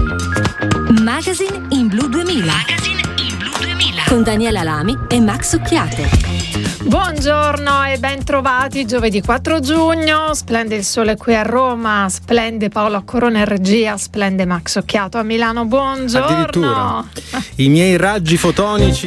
Magazine in Blu 2000. Con Daniela Lami e Max Occhiato. Buongiorno e ben trovati. Giovedì 4 giugno, splende il sole qui a Roma, splende Paolo Corona in regia, splende Max Occhiato a Milano. Buongiorno. Addirittura i miei raggi fotonici